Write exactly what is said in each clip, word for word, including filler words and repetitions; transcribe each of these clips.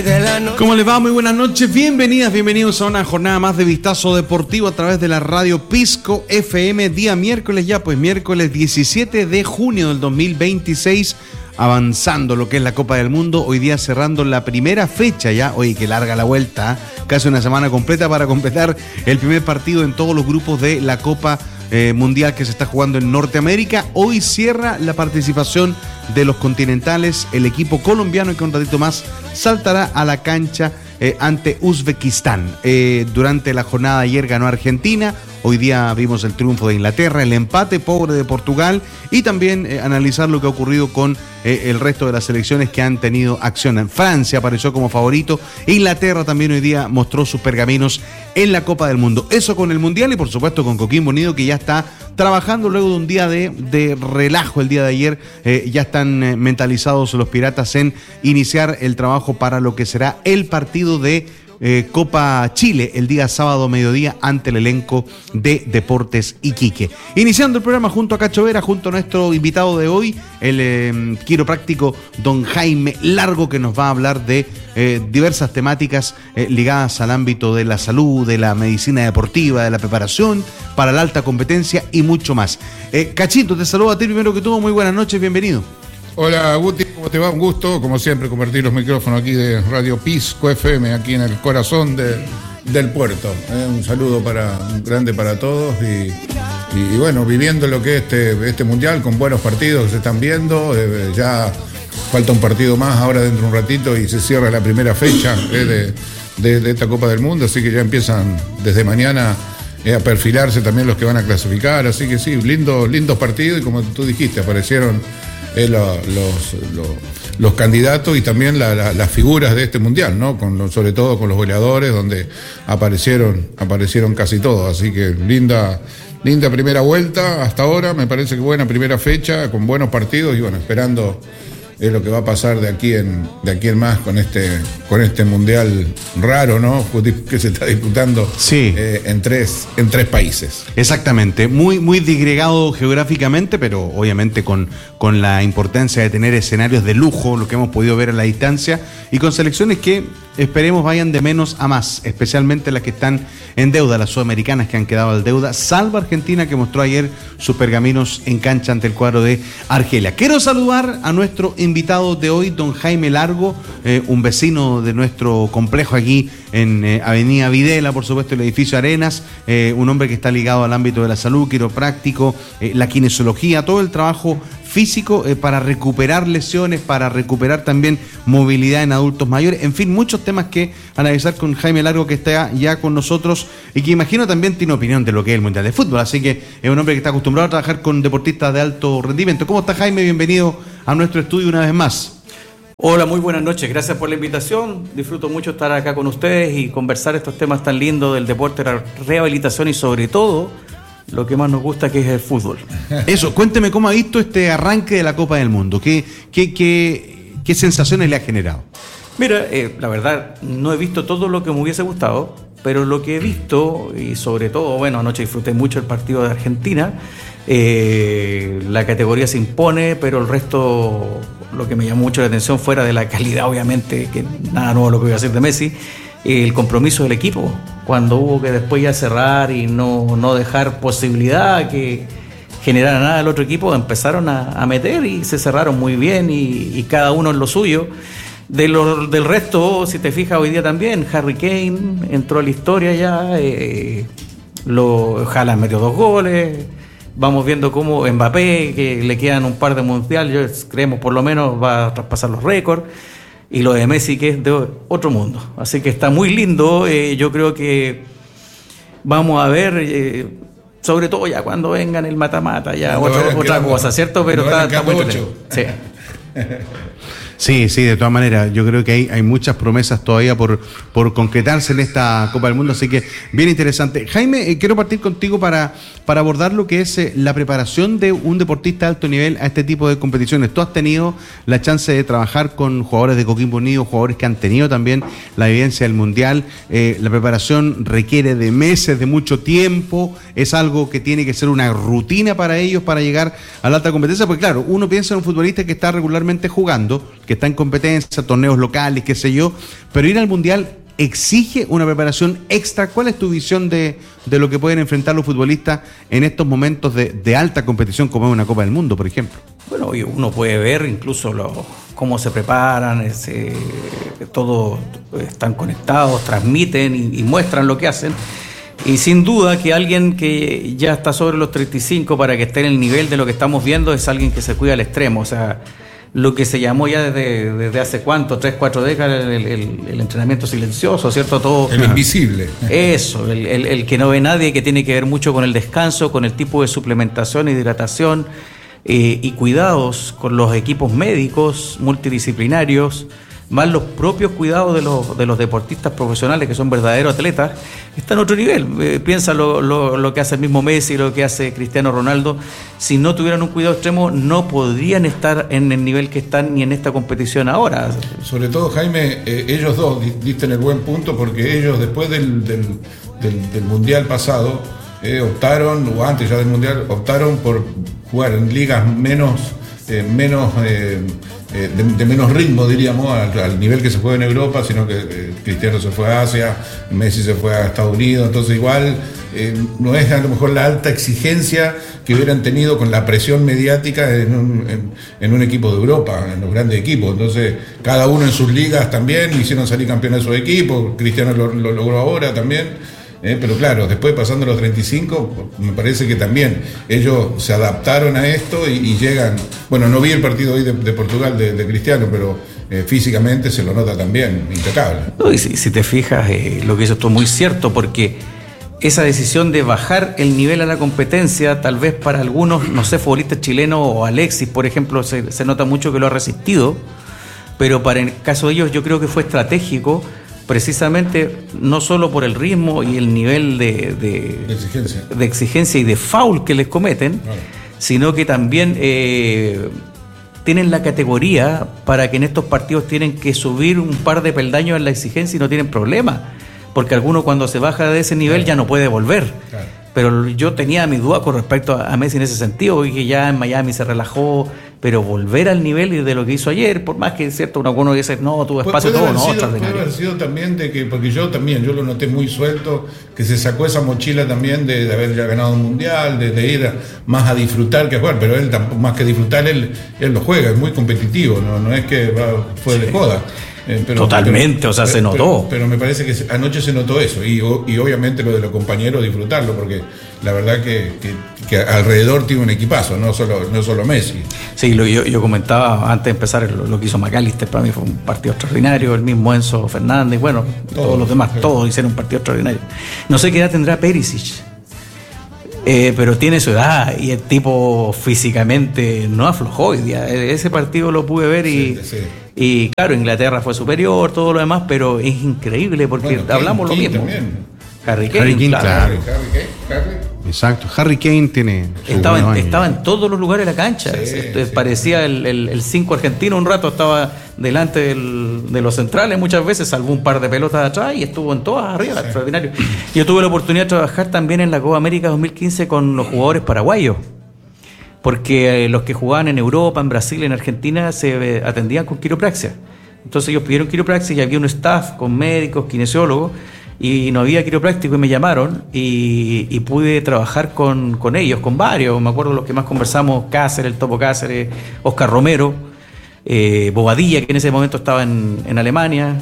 ¿Cómo les va? Muy buenas noches, bienvenidas, bienvenidos a una jornada más de Vistazo Deportivo a través de la radio Pisco F M, día miércoles ya, pues miércoles diecisiete de junio del dos mil veintiséis, avanzando lo que es la Copa del Mundo, hoy día cerrando la primera fecha ya, oye, que larga la vuelta, ¿eh? Casi una semana completa para completar el primer partido en todos los grupos de la Copa eh, Mundial que se está jugando en Norteamérica. Hoy cierra la participación de los continentales, el equipo colombiano que un ratito más saltará a la cancha eh, ante Uzbekistán. Eh, durante la jornada de ayer ganó Argentina, hoy día vimos el triunfo de Inglaterra, el empate pobre de Portugal y también eh, analizar lo que ha ocurrido con eh, el resto de las selecciones que han tenido acción. En Francia apareció como favorito, Inglaterra también hoy día mostró sus pergaminos en la Copa del Mundo. Eso con el Mundial y por supuesto con Coquimbo Unido, que ya está trabajando luego de un día de, de relajo el día de ayer. Eh, ya están eh, mentalizados los piratas en iniciar el trabajo para lo que será el partido de eh, Copa Chile el día sábado mediodía ante el elenco de Deportes Iquique. Iniciando el programa junto a Cacho Vera, junto a nuestro invitado de hoy, el eh, quiropráctico don Jaime Largo, que nos va a hablar de eh, diversas temáticas eh, ligadas al ámbito de la salud, de la medicina deportiva, de la preparación para la alta competencia y mucho más. Eh, Cachito, te saludo a ti primero que todo, muy buenas noches, bienvenido. Hola Guti, ¿cómo te va? Un gusto, como siempre, compartir los micrófonos aquí de Radio Pisco F M, aquí en el corazón de, del puerto. Eh, un saludo para, un grande para todos y, y, y bueno, viviendo lo que es este, este mundial con buenos partidos que se están viendo. Eh, ya falta un partido más ahora dentro de un ratito y se cierra la primera fecha eh, de, de, de esta Copa del Mundo, así que ya empiezan desde mañana eh, a perfilarse también los que van a clasificar, así que sí, lindos, lindos partidos y como tú dijiste, aparecieron Eh, lo, los, lo, los candidatos y también la, la, las figuras de este mundial, ¿no? Con lo, sobre todo con los goleadores, donde aparecieron aparecieron casi todos, así que linda linda primera vuelta hasta ahora, me parece que buena primera fecha, con buenos partidos y bueno, esperando es lo que va a pasar de aquí en de aquí en más con este con este mundial raro, ¿no? Que se está disputando sí. eh, en tres en tres países. Exactamente, muy muy disgregado geográficamente, pero obviamente con con la importancia de tener escenarios de lujo, lo que hemos podido ver a la distancia, y con selecciones que esperemos vayan de menos a más, especialmente las que están en deuda, las sudamericanas que han quedado en deuda, salvo Argentina, que mostró ayer sus pergaminos en cancha ante el cuadro de Argelia. Quiero saludar a nuestro invitado de hoy, don Jaime Largo, eh, un vecino de nuestro complejo aquí en eh, Avenida Videla, por supuesto, el edificio Arenas, eh, un hombre que está ligado al ámbito de la salud, quiropráctico, eh, la kinesiología, todo el trabajo físico eh, para recuperar lesiones, para recuperar también movilidad en adultos mayores, en fin, muchos temas que analizar con Jaime Largo, que está ya con nosotros y que imagino también tiene opinión de lo que es el Mundial de Fútbol, así que es un hombre que está acostumbrado a trabajar con deportistas de alto rendimiento. ¿Cómo está, Jaime? Bienvenido a nuestro estudio una vez más. Hola, muy buenas noches, gracias por la invitación, disfruto mucho estar acá con ustedes y conversar estos temas tan lindos del deporte, la rehabilitación y sobre todo lo que más nos gusta, que es el fútbol. Eso, cuénteme cómo ha visto este arranque de la Copa del Mundo, qué, qué, qué, qué sensaciones le ha generado. Mira, eh, la verdad, no he visto todo lo que me hubiese gustado, pero lo que he visto, y sobre todo, bueno, anoche disfruté mucho el partido de Argentina, eh, la categoría se impone, pero el resto, lo que me llamó mucho la atención, fuera de la calidad, obviamente, que nada nuevo lo que voy a decir de Messi, el compromiso del equipo, cuando hubo que después ya cerrar y no, no dejar posibilidad que generara nada el otro equipo, empezaron a, a meter y se cerraron muy bien y, y cada uno en lo suyo. De lo, del resto, si te fijas hoy día también, Harry Kane entró a la historia ya, eh, lo, Haaland metió dos goles, vamos viendo cómo Mbappé, que le quedan un par de mundiales, creemos por lo menos va a traspasar los récords. Y lo de Messi, que es de otro mundo. Así que está muy lindo. Eh, yo creo que vamos a ver, eh, sobre todo ya cuando vengan el mata-mata, ya otra, otra cosa, ¿cierto? Pero está, está muy bien. Sí. Sí, sí, de todas maneras, yo creo que hay, hay muchas promesas todavía por, por concretarse en esta Copa del Mundo, así que bien interesante. Jaime, eh, quiero partir contigo para, para abordar lo que es eh, la preparación de un deportista de alto nivel a este tipo de competiciones. Tú has tenido la chance de trabajar con jugadores de Coquimbo Unido, jugadores que han tenido también la vivencia del Mundial. Eh, la preparación requiere de meses, de mucho tiempo, es algo que tiene que ser una rutina para ellos para llegar a la alta competencia, porque claro, uno piensa en un futbolista que está regularmente jugando, que que está en competencia, torneos locales, qué sé yo, pero ir al Mundial exige una preparación extra. ¿Cuál es tu visión de, de lo que pueden enfrentar los futbolistas en estos momentos de, de alta competición como es una Copa del Mundo, por ejemplo? Bueno, uno puede ver incluso lo, cómo se preparan, ese, todos están conectados, transmiten y, y muestran lo que hacen. Y sin duda que alguien que ya está sobre los treinta y cinco para que esté en el nivel de lo que estamos viendo es alguien que se cuida al extremo. O sea, lo que se llamó ya desde, desde hace cuánto, tres, cuatro décadas, el, el, el entrenamiento silencioso, ¿cierto? Todo, el invisible. Eso, el, el, el que no ve nadie, que tiene que ver mucho con el descanso, con el tipo de suplementación y hidratación, eh, y cuidados con los equipos médicos multidisciplinarios, más los propios cuidados de los, de los deportistas profesionales que son verdaderos atletas, está en otro nivel. Eh, piensa lo, lo, lo que hace el mismo Messi, lo que hace Cristiano Ronaldo. Si no tuvieran un cuidado extremo, no podrían estar en el nivel que están ni en esta competición ahora. Sobre todo, Jaime, eh, ellos dos diste en el buen punto, porque ellos después del, del, del, del Mundial pasado eh, optaron, o antes ya del Mundial, optaron por jugar en ligas menos... Eh, menos eh, eh, de, de menos ritmo, diríamos, al, al nivel que se juega en Europa, sino que eh, Cristiano se fue a Asia, Messi se fue a Estados Unidos, entonces igual eh, no es a lo mejor la alta exigencia que hubieran tenido con la presión mediática en un, en, en un equipo de Europa, en los grandes equipos. Entonces cada uno en sus ligas también hicieron salir campeones de su equipo, Cristiano lo, lo logró ahora también. Eh, pero claro, después pasando los treinta y cinco, me parece que también ellos se adaptaron a esto y, y llegan. Bueno, no vi el partido hoy de, de Portugal de, de Cristiano, pero eh, físicamente se lo nota también, impecable. No, y si, si te fijas, eh, lo que hizo esto es muy cierto, porque esa decisión de bajar el nivel a la competencia, tal vez para algunos, no sé, futbolistas chilenos o Alexis, por ejemplo, se, se nota mucho que lo ha resistido, pero para el caso de ellos yo creo que fue estratégico, precisamente no solo por el ritmo y el nivel de, de, de, exigencia. de exigencia y de foul que les cometen, claro, sino que también eh, tienen la categoría para que en estos partidos tienen que subir un par de peldaños en la exigencia y no tienen problema, porque alguno cuando se baja de ese nivel, claro, ya no puede volver. Claro. Pero yo tenía mi duda con respecto a Messi en ese sentido, y que ya en Miami se relajó, pero volver al nivel de lo que hizo ayer, por más que es cierto, uno dice, no, tuvo espacio, todo, no, extraordinario. Puede haber sido también de que, porque yo también, yo lo noté muy suelto, que se sacó esa mochila también de, de haber ya ganado un mundial, de, de ir a, más a disfrutar que a jugar, pero él tampoco, más que disfrutar, él, él lo juega, es muy competitivo, no, no es que va, fue sí. de joda. Eh, pero, Totalmente, pero, o sea, pero, se notó. Pero, pero me parece que anoche se notó eso, y, y obviamente lo de los compañeros, disfrutarlo, porque la verdad que, que, que alrededor tiene un equipazo, no solo, no solo Messi. Sí, lo, yo, yo comentaba antes de empezar lo, lo que hizo McAllister, para mí fue un partido extraordinario, el mismo Enzo Fernández, bueno, todos, todos los demás, sí. todos hicieron un partido extraordinario. No sé qué edad tendrá Perisic, eh, pero tiene su edad y el tipo físicamente no aflojó hoy día. Ese partido lo pude ver y... Sí, sí. Y claro, Inglaterra fue superior, todo lo demás, pero es increíble porque bueno, hablamos Kane, lo mismo. También. Harry Kane, Harry Kane, claro. claro. Harry Kane, Harry. Exacto, Harry Kane tiene... Estaba en, estaba en todos los lugares de la cancha, sí, sí, parecía sí. el cinco argentino un rato, estaba delante del, de los centrales muchas veces, salvó un par de pelotas de atrás y estuvo en todas arriba, sí. extraordinario. Yo tuve la oportunidad de trabajar también en la Copa América dos mil quince con los jugadores paraguayos, porque los que jugaban en Europa, en Brasil, en Argentina, se atendían con quiropraxia. Entonces ellos pidieron quiropraxia y había un staff con médicos, kinesiólogos, y no había quiropráctico y me llamaron y, y pude trabajar con, con ellos, con varios. Me acuerdo los que más conversamos, Cáceres, el Topo Cáceres, Oscar Romero, eh, Bobadilla, que en ese momento estaba en, en Alemania,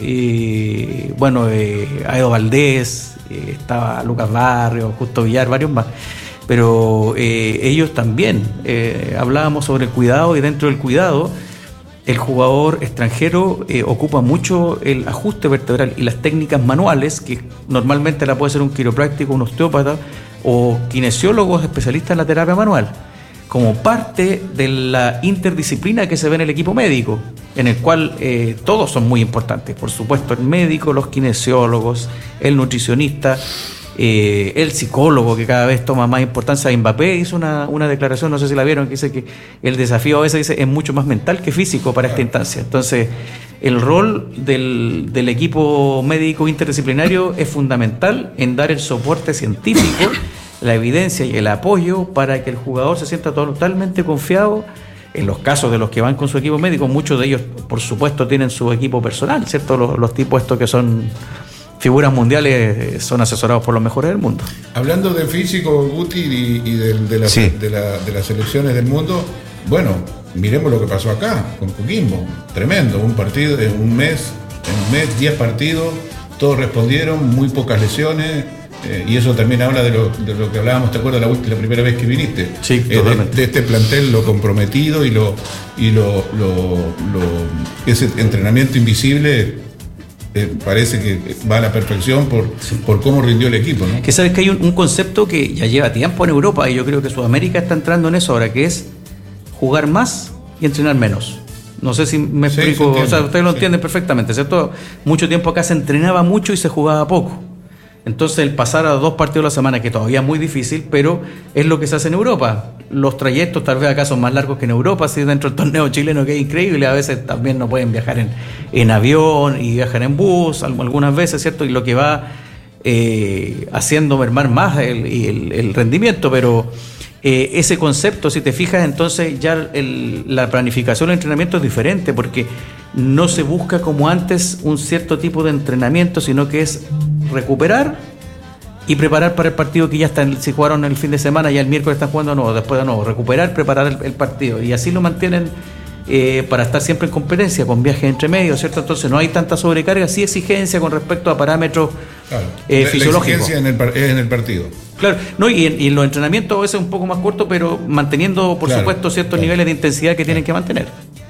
y bueno, eh, Aedo Valdés, eh, estaba Lucas Barrios, Justo Villar, varios más. Pero eh, ellos también eh, hablábamos sobre el cuidado, y dentro del cuidado el jugador extranjero eh, ocupa mucho el ajuste vertebral y las técnicas manuales, que normalmente la puede hacer un quiropráctico, un osteópata o kinesiólogos especialistas en la terapia manual, como parte de la interdisciplina que se ve en el equipo médico, en el cual eh, todos son muy importantes, por supuesto el médico, los kinesiólogos, el nutricionista, Eh, el psicólogo, que cada vez toma más importancia. Mbappé hizo una, una declaración, no sé si la vieron, que dice que el desafío a veces dice, es mucho más mental que físico para esta instancia. Entonces el rol del, del equipo médico interdisciplinario es fundamental en dar el soporte científico, la evidencia y el apoyo para que el jugador se sienta totalmente confiado en los casos de los que van con su equipo médico, muchos de ellos, por supuesto, tienen su equipo personal, ¿cierto? Los, los tipos estos que son figuras mundiales son asesorados por los mejores del mundo. Hablando de físico, Guti, y, y de, de, la, sí. de, la, de las selecciones del mundo, bueno, miremos lo que pasó acá con Coquimbo. Tremendo, un partido en un mes, en un mes, diez partidos, todos respondieron, muy pocas lesiones. Eh, y eso también habla de lo, de lo que hablábamos, ¿te acuerdas la, la primera vez que viniste? Sí, eh, de, de este plantel, lo comprometido y lo y lo, lo, lo ese entrenamiento invisible eh, parece que va a la perfección por, sí. por cómo rindió el equipo, ¿no? Que sabes que hay un, un concepto que ya lleva tiempo en Europa y yo creo que Sudamérica está entrando en eso ahora, que es jugar más y entrenar menos. No sé si me sí, explico, o sea, ustedes lo sí. entienden perfectamente, ¿cierto? Mucho tiempo acá se entrenaba mucho y se jugaba poco. Entonces el pasar a dos partidos a la semana, que todavía es muy difícil, pero es lo que se hace en Europa. Los trayectos tal vez acá son más largos que en Europa, así dentro del torneo chileno, que es increíble, a veces también no pueden viajar en, en avión y viajan en bus, algunas veces, ¿cierto? Y lo que va eh, haciendo mermar más el, el, el rendimiento, pero eh, ese concepto, si te fijas, entonces ya el, la planificación del entrenamiento es diferente, porque no se busca como antes un cierto tipo de entrenamiento, sino que es recuperar y preparar para el partido que ya están, si jugaron el fin de semana, ya el miércoles están jugando de nuevo, después de nuevo, recuperar, preparar el, el partido, y así lo mantienen eh, para estar siempre en competencia, con viajes entre medio, ¿cierto? Entonces no hay tanta sobrecarga, sí exigencia con respecto a parámetros claro, eh, la, fisiológicos. La exigencia en el, es en el partido. Claro, no, y en, y en los entrenamientos a veces un poco más corto, pero manteniendo, por claro, supuesto, ciertos claro. niveles de intensidad que claro. tienen que mantener.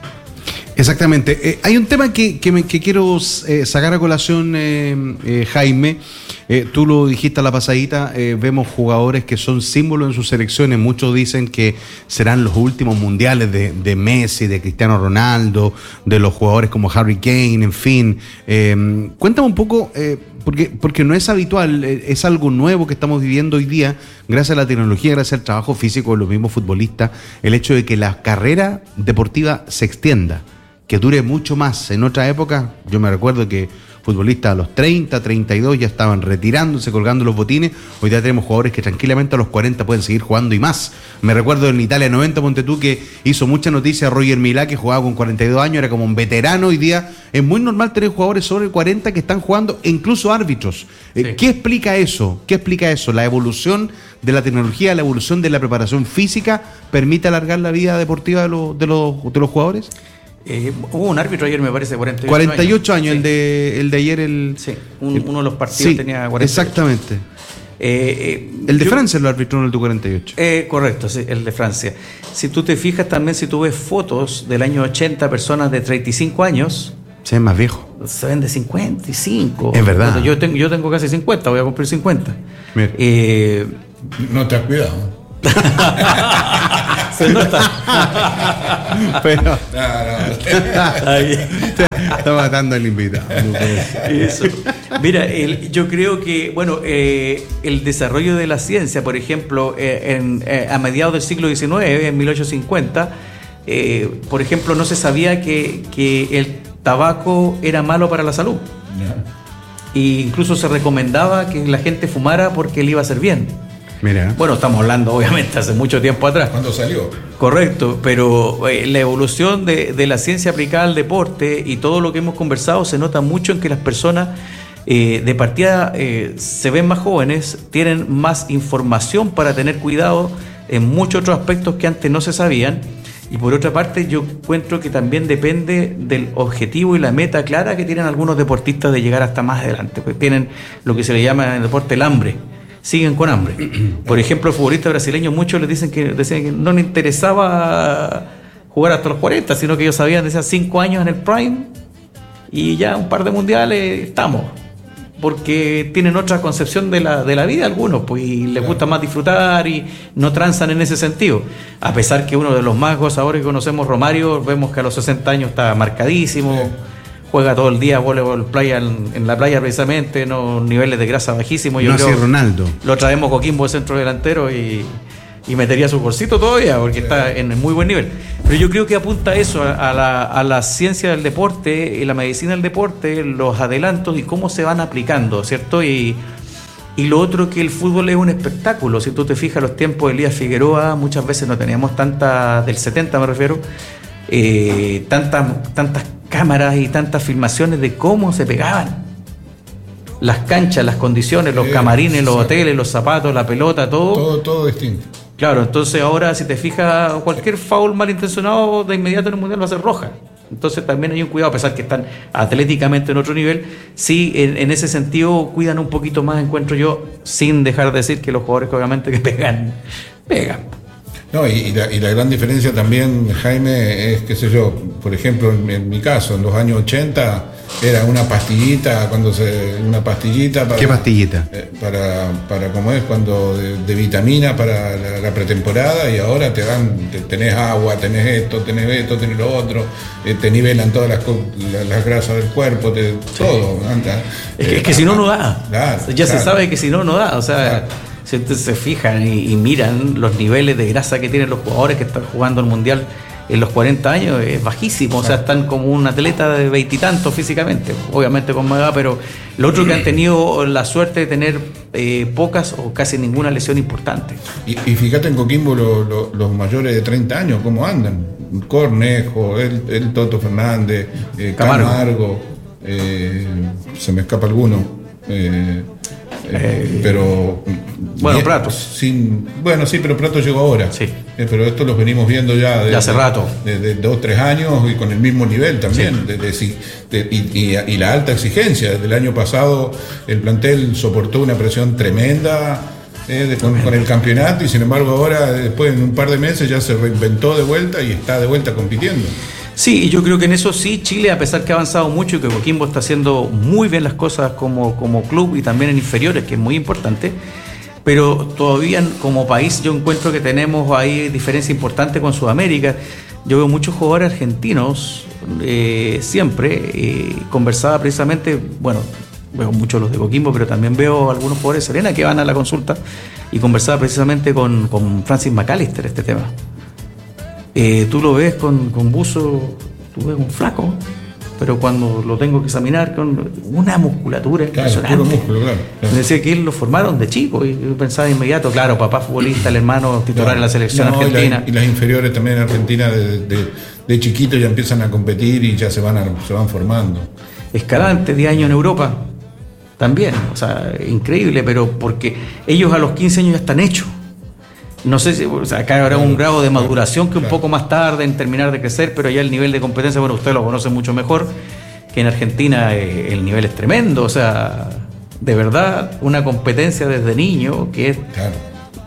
Exactamente. Eh, hay un tema que, que, me, que quiero eh, sacar a colación, eh, eh, Jaime. Eh, tú lo dijiste a la pasadita, eh, vemos jugadores que son símbolos en sus selecciones. Muchos dicen que serán los últimos mundiales de, de Messi, de Cristiano Ronaldo, de los jugadores como Harry Kane, en fin. Eh, cuéntame un poco, eh, porque, porque no es habitual, eh, es algo nuevo que estamos viviendo hoy día, gracias a la tecnología, gracias al trabajo físico de los mismos futbolistas, el hecho de que la carrera deportiva se extienda, que dure mucho más. En otra época, yo me recuerdo que futbolistas a los treinta, treinta y dos ya estaban retirándose, colgando los botines. Hoy ya tenemos jugadores que tranquilamente a los cuarenta pueden seguir jugando y más. Me recuerdo en Italia noventa, ponte tú, que hizo mucha noticia Roger Milá, que jugaba con cuarenta y dos años, era como un veterano. Hoy día es muy normal tener jugadores sobre cuarenta que están jugando, e incluso árbitros. Sí. ¿Qué explica eso? ¿Qué explica eso? La evolución de la tecnología, la evolución de la preparación física, ¿permite alargar la vida deportiva de los, de los, de los jugadores? Eh, hubo un árbitro ayer, me parece, cuarenta y ocho, cuarenta y ocho años, años, sí. el, de, el de ayer. El, sí, un, el, uno de los partidos sí, tenía cuarenta y ocho. Exactamente. Eh, eh, el de yo, Francia lo arbitró en el de cuarenta y ocho. Eh, correcto, sí, el de Francia. Si tú te fijas también, si tú ves fotos del año ochenta, personas de treinta y cinco años. Se ven más viejos. Se ven de cincuenta y cinco. Es verdad. Entonces, yo, tengo, yo tengo casi cincuenta, voy a cumplir cincuenta. Eh, no te has cuidado. Se nota. Pero no, no. Ahí. Está matando al invitado. Eso. Mira, el, yo creo que, bueno, eh, el desarrollo de la ciencia, por ejemplo, eh, en, eh, a mediados del siglo diecinueve, en mil ochocientos cincuenta, eh, por ejemplo, no se sabía que, que el tabaco era malo para la salud. Yeah. E incluso se recomendaba que la gente fumara porque le iba a hacer bien. Mira. Bueno, estamos hablando obviamente hace mucho tiempo atrás. ¿Cuándo salió? Correcto, pero eh, la evolución de, de la ciencia aplicada al deporte y todo lo que hemos conversado se nota mucho en que las personas eh, de partida eh, se ven más jóvenes, tienen más información para tener cuidado en muchos otros aspectos que antes no se sabían. Y por otra parte, yo encuentro que también depende del objetivo y la meta clara que tienen algunos deportistas de llegar hasta más adelante. Pues tienen lo que se le llama en el deporte el hambre. Siguen con hambre. Por ejemplo, el futbolista brasileño, muchos les dicen que decían que no les interesaba jugar hasta los cuarenta, sino que ellos sabían, decían cinco años en el prime y ya un par de mundiales estamos. Porque tienen otra concepción de la, de la vida algunos, pues, y les gusta más disfrutar y no transan en ese sentido. A pesar que uno de los más gozadores que conocemos, Romario, vemos que a los sesenta años está marcadísimo. Sí. Juega todo el día voleibol playa en, en la playa precisamente, no niveles de grasa bajísimos. Yo no creo, así Ronaldo. Lo traemos Coquimbo de centro delantero y, y metería su bolsito todavía porque está en muy buen nivel. Pero yo creo que apunta a eso, a la, a la ciencia del deporte y la medicina del deporte, los adelantos y cómo se van aplicando, ¿cierto? Y, Y lo otro, que el fútbol es un espectáculo. Si tú te fijas, los tiempos de Elías Figueroa, muchas veces no teníamos tantas, del setenta me refiero, eh, tantas, tantas cámaras y tantas filmaciones de cómo se pegaban. Las canchas, las condiciones, los camarines, los hoteles, los zapatos, la pelota, todo. Todo, todo distinto. Claro, entonces ahora si te fijas, cualquier foul malintencionado de inmediato en el Mundial va a ser roja. Entonces también hay un cuidado, a pesar que están atléticamente en otro nivel, sí, en, en ese sentido cuidan un poquito más, encuentro yo, sin dejar de decir que los jugadores que obviamente que pegan, pegan. No, y, y, la, y la gran diferencia también, Jaime, es, qué sé yo, por ejemplo, en, en mi caso, en los años ochenta, era una pastillita, cuando se, una pastillita para... ¿Qué pastillita? Eh, para, para, ¿cómo es? Cuando, de, de vitamina para la, la pretemporada, y ahora te dan, te, tenés agua, tenés esto, tenés esto, tenés lo otro, eh, te nivelan todas las, las, las grasas del cuerpo, te, todo. Sí. Anda. Es que, eh, es que si no, no da. Claro, ya claro. Se sabe que si no, no da, o sea... Claro. Si ustedes se fijan y, y miran los niveles de grasa que tienen los jugadores que están jugando el Mundial en los cuarenta años, es bajísimo. O sea, están como un atleta de veintitantos físicamente, obviamente con más edad, pero lo otro que han tenido la suerte de tener eh, pocas o casi ninguna lesión importante. Y, y fíjate en Coquimbo lo, lo, los mayores de treinta años, cómo andan. Cornejo, el, el Toto Fernández, eh, Camargo, Camargo eh, se me escapa alguno. Eh, Eh, pero bueno, bien, Prato sin, bueno sí pero Prato llegó ahora, sí. eh, pero esto los venimos viendo ya de, de hace de, rato de, de, de dos tres años y con el mismo nivel también, sí. de, de, de, y, y, y la alta exigencia. Desde el año pasado el plantel soportó una presión tremenda eh, de, con, con el campeonato, y sin embargo ahora después en un par de meses ya se reinventó de vuelta y está de vuelta compitiendo. Sí, y yo creo que en eso sí, Chile, a pesar que ha avanzado mucho y que Coquimbo está haciendo muy bien las cosas como, como club y también en inferiores, que es muy importante, pero todavía como país yo encuentro que tenemos ahí diferencia importante con Sudamérica. Yo veo muchos jugadores argentinos, eh, siempre, eh, conversaba precisamente, bueno, veo muchos los de Coquimbo, pero también veo algunos jugadores de Serena que van a la consulta, y conversaba precisamente con, con Francis McAllister este tema. Eh, tú lo ves con, con buzo, tú ves un flaco, pero cuando lo tengo que examinar con una musculatura claro, impresionante. Puro músculo, claro, claro. Me decía que él lo formaron de chico, y yo pensaba de inmediato, claro, papá futbolista, el hermano titular claro. en la selección no, argentina. Y, la, y las inferiores también en Argentina de, de, de chiquito ya empiezan a competir y ya se van, a, se van formando. Escalante, diez años en Europa, también, o sea, increíble, pero porque ellos a los quince años ya están hechos. No sé si, o sea, acá habrá un grado de maduración que un poco más tarde en terminar de crecer, pero ya el nivel de competencia, bueno, usted lo conoce mucho mejor, que en Argentina eh, el nivel es tremendo, o sea, de verdad, una competencia desde niño que es claro.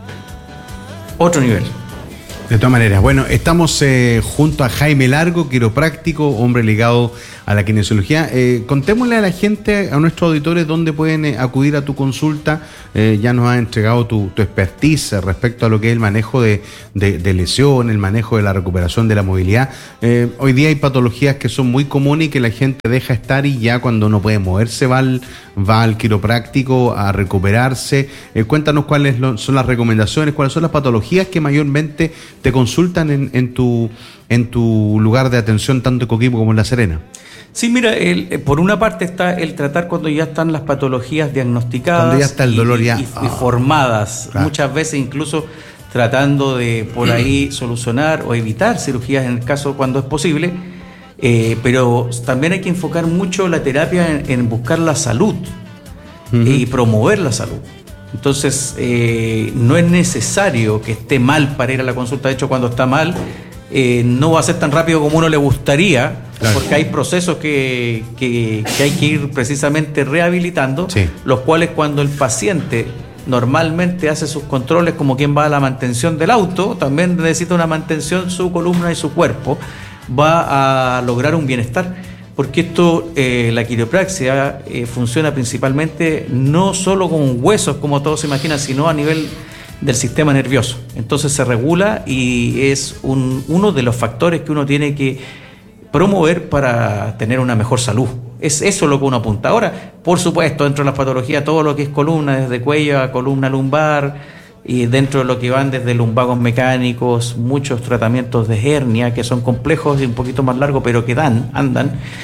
otro nivel. De todas maneras, bueno, estamos eh, junto a Jaime Largo, quiropráctico, hombre ligado a la kinesiología. Eh, contémosle a la gente, a nuestros auditores, dónde pueden eh, acudir a tu consulta. Eh, ya nos has entregado tu, tu expertise respecto a lo que es el manejo de, de, de lesión, el manejo de la recuperación de la movilidad. Eh, hoy día hay patologías que son muy comunes y que la gente deja estar, y ya cuando no puede moverse va al, va al quiropráctico a recuperarse. Eh, cuéntanos cuáles lo, son las recomendaciones, cuáles son las patologías que mayormente te consultan en, en, tu, en tu lugar de atención, tanto en Coquimbo como en La Serena. Sí, mira, el, por una parte está el tratar cuando ya están las patologías diagnosticadas, cuando ya está el dolor y, ya, y, y oh, formadas, claro. Muchas veces incluso tratando de por ahí solucionar o evitar cirugías en el caso cuando es posible, eh, pero también hay que enfocar mucho la terapia en, en buscar la salud uh-huh. y promover la salud. Entonces, eh, no es necesario que esté mal para ir a la consulta. De hecho, cuando está mal, eh, no va a ser tan rápido como uno le gustaría, claro. porque hay procesos que, que, que hay que ir precisamente rehabilitando, sí. los cuales cuando el paciente normalmente hace sus controles como quien va a la mantención del auto, también necesita una mantención su columna y su cuerpo, va a lograr un bienestar. Porque esto, eh, la quiropraxia eh, funciona principalmente no solo con huesos, como todos se imaginan, sino a nivel del sistema nervioso. Entonces se regula y es un, uno de los factores que uno tiene que promover para tener una mejor salud. Es eso lo que uno apunta. Ahora, por supuesto, dentro de las patologías, todo lo que es columna, desde cuello a columna lumbar, y dentro de lo que van desde lumbagos mecánicos, muchos tratamientos de hernia que son complejos y un poquito más largos, pero que dan, andan.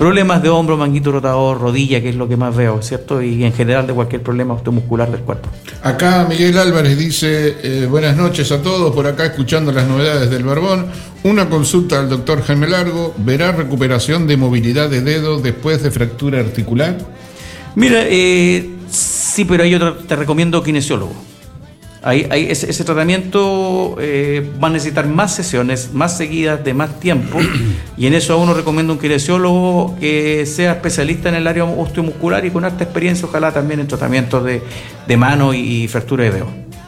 problemas de hombro, manguito rotador, rodilla, que es lo que más veo, ¿cierto? Y en general de cualquier problema osteomuscular del cuerpo. Acá Miguel Álvarez dice, eh, buenas noches a todos, por acá escuchando las novedades del Barbón. Una consulta al doctor Jaime Largo, ¿verá recuperación de movilidad de dedo después de fractura articular? Mira, eh, sí, pero yo te, te recomiendo kinesiólogo. Ahí, ahí ese, ese tratamiento eh, va a necesitar más sesiones, más seguidas, de más tiempo, y en eso a uno recomiendo un kinesiólogo que sea especialista en el área osteomuscular y con alta experiencia, ojalá también en tratamientos de, de mano y, y fractura de dedo.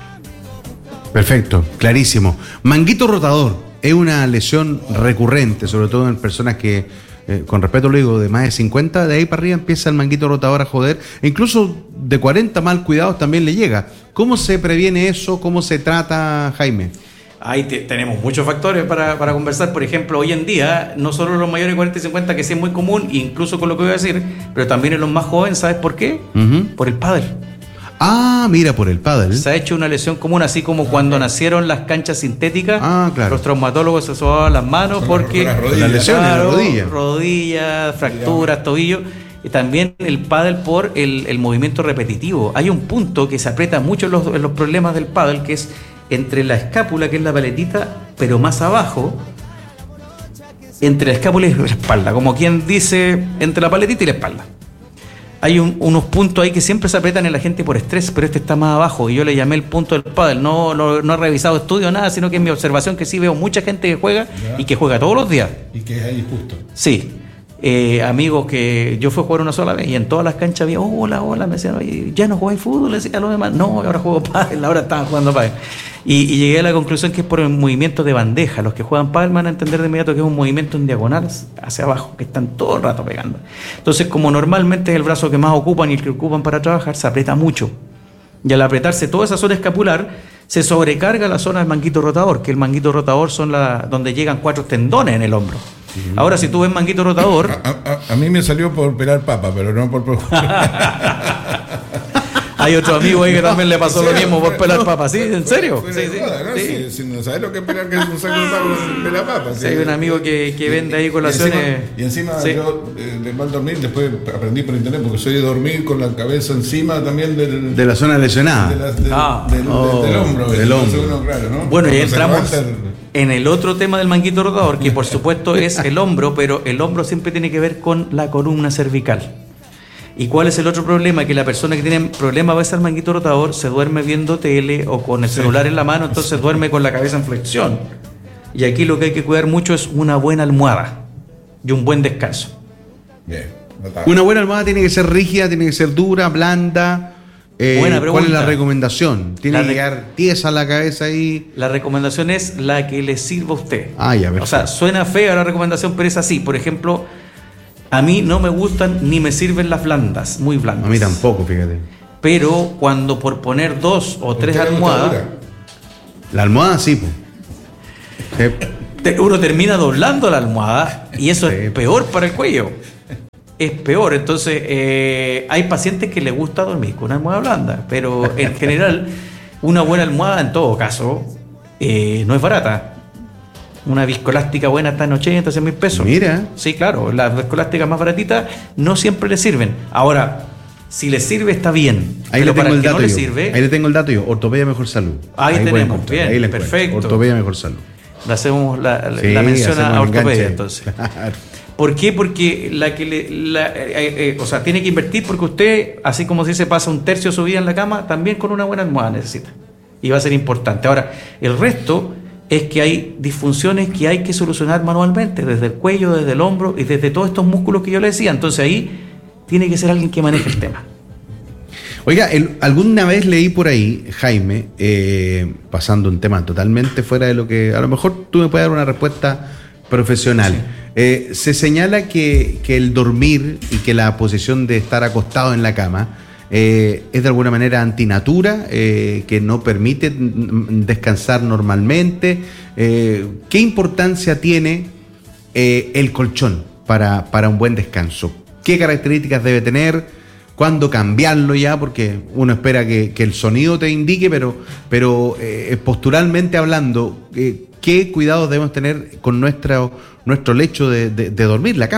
Perfecto, clarísimo. Manguito rotador es una lesión recurrente, sobre todo en personas que, eh, con respeto lo digo, de más de cincuenta, de ahí para arriba empieza el manguito rotador a joder, e incluso de cuarenta mal cuidados también le llega. ¿Cómo se previene eso? ¿Cómo se trata, Jaime? Ahí te, tenemos muchos factores para, para conversar. Por ejemplo, hoy en día, no solo los mayores de cuarenta y cincuenta, que sí es muy común, incluso con lo que voy a decir, pero también en los más jóvenes, ¿sabes por qué? Uh-huh. Por el pádel. Ah, mira, por el pádel. Se ha hecho una lesión común, así como cuando nacieron las canchas sintéticas, ah, claro. Los traumatólogos se sobaban las manos con porque las rodillas, las lesiones, claro, las rodillas, rodillas, fracturas, tobillo. Y también el pádel por el, el movimiento repetitivo. Hay un punto que se aprieta mucho en los, en los problemas del pádel, que es entre la escápula, que es la paletita, pero más abajo, entre la escápula y la espalda, como quien dice, entre la paletita y la espalda. Hay un, unos puntos ahí que siempre se aprietan en la gente por estrés, pero este está más abajo, y yo le llamé el punto del pádel. No, no, no he revisado estudios, nada, sino que en mi observación que sí veo mucha gente que juega, ¿ya? Y que juega todos los días. Y que es ahí justo. Sí. Eh, amigos que yo fui a jugar una sola vez y en todas las canchas había, oh, hola, hola, me decían, oye, ¿ya no jugáis fútbol? Le decía a los demás, no, ahora juego pádel, ahora estaban jugando pádel. Y, y llegué a la conclusión que es por el movimiento de bandeja. Los que juegan pádel van a entender de inmediato que es un movimiento en diagonal hacia abajo, que están todo el rato pegando. Entonces, como normalmente es el brazo que más ocupan y el que ocupan para trabajar, se aprieta mucho. Y al apretarse toda esa zona escapular, se sobrecarga la zona del manguito rotador, que el manguito rotador son la, donde llegan cuatro tendones en el hombro. Ahora, si tú ves manguito rotador... A, a, a mí me salió por pelar papa, pero no por... Hay otro amigo ahí que también le pasó lo mismo por pelar papa. ¿Sí? ¿En serio? Sí, sí, joda, ¿no? sí. Si, si no sabes lo que es pelar, que es un saco de papa, pelar papa. Sí, hay un amigo que, que vende ahí colaciones. Y encima, y encima sí. yo eh, de mal dormir, después aprendí por internet, porque soy de dormir con la cabeza encima también del... De la zona lesionada. De la, de, ah. del, oh, del hombro. Del hombro. Uno, claro, ¿no? Bueno, y Cuando entramos se levanta el... en el otro tema del manguito rotador, que por supuesto es el hombro, pero el hombro siempre tiene que ver con la columna cervical. ¿Y cuál es el otro problema? Que la persona que tiene problema a veces al manguito rotador se duerme viendo tele o con el sí. celular en la mano, entonces duerme con la cabeza en flexión. Y aquí lo que hay que cuidar mucho es una buena almohada y un buen descanso. Bien. Una buena almohada tiene que ser rígida, tiene que ser dura, blanda. Eh, Buena pregunta. ¿Cuál es la recomendación? ¿Tiene La que re- llegar tiesa la cabeza ahí? La recomendación es la que le sirva a usted. Ah, ya, perfecto. O sea, suena fea la recomendación, pero es así. Por ejemplo, a mí no me gustan ni me sirven las blandas, muy blandas. A mí tampoco, fíjate. Pero cuando por poner dos o tres ¿Usted le gusta almohadas, dura? La almohada sí, pues. Eh, te- uno termina doblando la almohada y eso Sí. es peor para el cuello. Es peor. Entonces, eh, hay pacientes que les gusta dormir con una almohada blanda, pero en general, una buena almohada en todo caso eh, no es barata. Una viscoelástica buena está en ochenta, cien mil pesos. Mira. Sí, claro, las viscoelásticas más baratitas no siempre le sirven. Ahora, si le sirve está bien. Ahí pero le tengo para el el que dato no le yo. sirve, Ahí le tengo el dato yo. Ortopedia Mejor Salud. Ahí pueden tenemos, encontrar, bien, ahí la encuentran. perfecto. Ortopedia Mejor Salud. le hacemos la, la- Sí, la mención a hacemos el ortopedia enganche. entonces. Claro. ¿Por qué? Porque la que le, la, eh, eh, o sea, tiene que invertir porque usted, así como si se pasa un tercio de su vida en la cama, también con una buena almohada necesita. Y va a ser importante. Ahora, el resto es que hay disfunciones que hay que solucionar manualmente, desde el cuello, desde el hombro y desde todos estos músculos que yo le decía. Entonces ahí tiene que ser alguien que maneje el tema. Oiga, el- alguna vez leí por ahí, Jaime, eh, pasando un tema totalmente fuera de lo que... A lo mejor tú me puedes dar una respuesta profesional. Sí. Eh, se señala que, que el dormir y que la posición de estar acostado en la cama eh, es de alguna manera antinatura, eh, que no permite mm, descansar normalmente. Eh, ¿Qué importancia tiene eh, el colchón para, para un buen descanso? ¿Qué características debe tener? ¿Cuándo cambiarlo ya? Porque uno espera que, que el sonido te indique, pero, pero eh, posturalmente hablando, eh, ¿qué cuidados debemos tener con nuestro, nuestro lecho de, de, de dormir, la cama?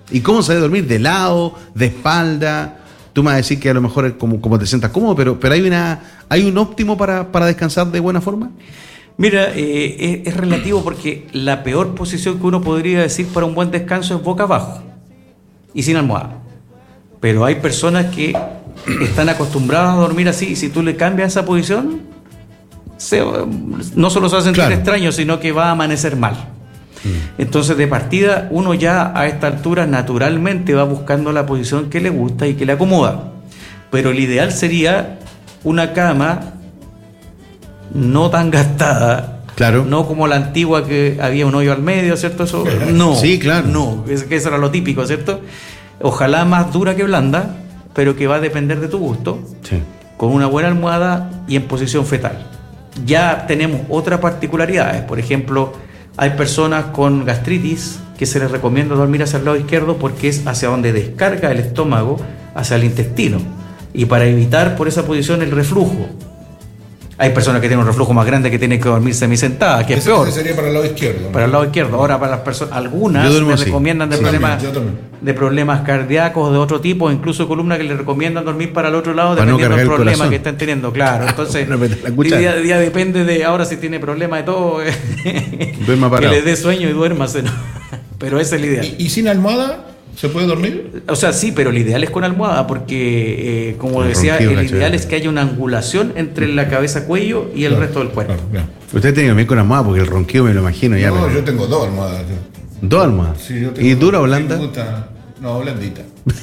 ¿Y cómo se debe dormir? ¿De lado? ¿De espalda? Tú me vas a decir que a lo mejor es como, como te sientas cómodo, pero, pero hay una hay un óptimo para, para descansar de buena forma. Mira, eh, es, es relativo porque la peor posición que uno podría decir para un buen descanso es boca abajo y sin almohada. Pero hay personas que están acostumbradas a dormir así y si tú le cambias esa posición, se, no solo se va a sentir claro. extraño, sino que va a amanecer mal. Mm. Entonces, de partida, uno ya a esta altura naturalmente va buscando la posición que le gusta y que le acomoda. Pero el ideal sería una cama no tan gastada, claro. no como la antigua que había un hoyo al medio, ¿cierto? Eso, no, sí, claro. No, es que eso era lo típico, ¿cierto? Ojalá más dura que blanda, pero que va a depender de tu gusto, sí. con una buena almohada y en posición fetal. Ya tenemos otras particularidades, por ejemplo, hay personas con gastritis que se les recomienda dormir hacia el lado izquierdo porque es hacia donde descarga el estómago, hacia el intestino, y para evitar por esa posición el reflujo. Hay personas que tienen un reflujo más grande que tienen que dormir semisentada, que es ese, peor. Ese sería para el lado izquierdo, ¿no? Para el lado izquierdo. Ahora, para las personas, algunas me así. recomiendan de, sí, problemas, también, también. de problemas cardíacos de otro tipo, incluso columna que le recomiendan dormir para el otro lado, para dependiendo no del problema corazón. que estén teniendo. Claro, entonces, no día, día depende de ahora si tiene problema de todo, duerma que le dé sueño y duérmase, ¿no? Pero ese es el ideal. ¿Y, y sin almohada? ¿Se puede dormir? O sea, sí, pero el ideal es con almohada porque, eh, como el decía, ronquido, el cacho. ideal es que haya una angulación entre la cabeza-cuello y el claro, resto del cuerpo. Claro, claro. Usted tiene que dormir con almohada porque el ronquido me lo imagino ya. No, pero... yo tengo dos almohadas. ¿Dos almohadas? Sí, yo tengo ¿Y dura o dos. blanda? Me gusta... No, blandita.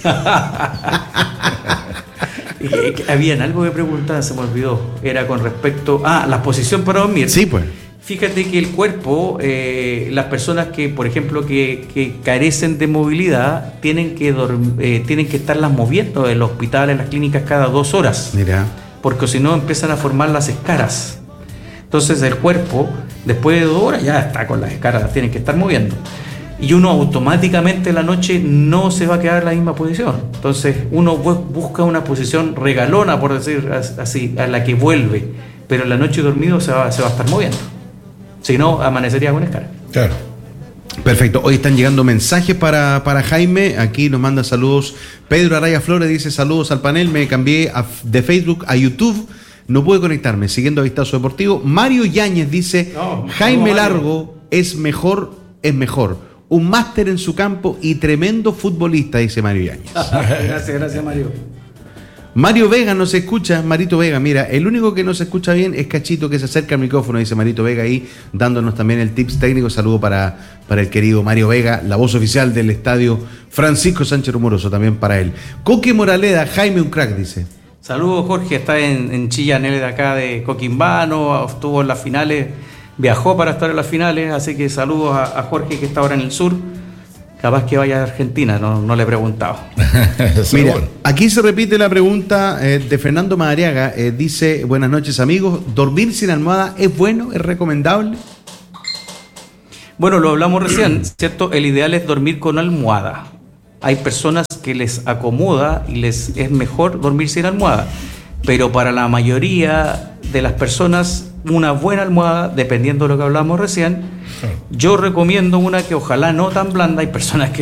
Y, habían algo que preguntar, se me olvidó. Era con respecto a ah, la posición para dormir. Sí, pues. Fíjate que el cuerpo, eh, las personas que, por ejemplo, que, que carecen de movilidad, tienen que dorm- eh, tienen que estarlas moviendo en los hospitales, en las clínicas cada dos horas. Mira. Porque si no empiezan a formar las escaras. Entonces el cuerpo, después de dos horas, ya está con las escaras, las tienen que estar moviendo. Y uno automáticamente en la noche no se va a quedar en la misma posición. Entonces uno busca una posición regalona, por decir así, a la que vuelve. Pero en la noche dormido se va, se va a estar moviendo. Si no, amanecería con escara. Claro. Perfecto. Hoy están llegando mensajes para, para Jaime. Aquí nos manda saludos. Pedro Araya Flores dice saludos al panel. Me cambié a, de Facebook a YouTube. No pude conectarme. Siguiendo a Vistazo Deportivo. Mario Yáñez dice no, Jaime no, Largo es mejor, es mejor. Un máster en su campo y tremendo futbolista, dice Mario Yáñez. Gracias, gracias Mario. Mario Vega no se escucha, Marito Vega, mira, el único que no se escucha bien es Cachito, que se acerca al micrófono, dice Marito Vega ahí, dándonos también el tips técnico. Saludo para, para el querido Mario Vega, la voz oficial del estadio Francisco Sánchez Rumoroso, también para él. Coque Moraleda, Jaime un crack, dice. Saludos Jorge, está en, en Chillán, él de acá de Coquimbano, estuvo en las finales, viajó para estar en las finales, así que saludos a, a Jorge que está ahora en el sur. Capaz que vaya a Argentina, no, no le he preguntado. Mira, aquí se repite la pregunta eh, de Fernando Madariaga. Eh, dice, buenas noches amigos, ¿dormir sin almohada es bueno, es recomendable? Bueno, lo hablamos recién, ¿cierto? El ideal es dormir con almohada. Hay personas que les acomoda y les es mejor dormir sin almohada. Pero para la mayoría de las personas, una buena almohada, dependiendo de lo que hablamos recién, yo recomiendo una que ojalá no tan blanda. Hay personas que